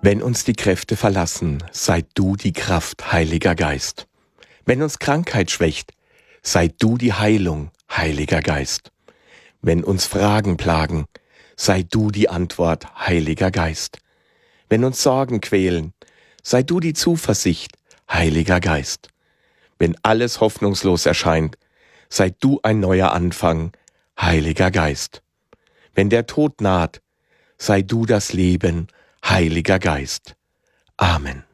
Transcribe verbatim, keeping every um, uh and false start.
Wenn uns die Kräfte verlassen, sei du die Kraft, Heiliger Geist. Wenn uns Krankheit schwächt, sei du die Heilung, Heiliger Geist. Wenn uns Fragen plagen, sei du die Antwort, Heiliger Geist. Wenn uns Sorgen quälen, sei du die Zuversicht, Heiliger Geist. Wenn alles hoffnungslos erscheint, sei du ein neuer Anfang, Heiliger Geist. Wenn der Tod naht, sei du das Leben, Heiliger Geist. Amen.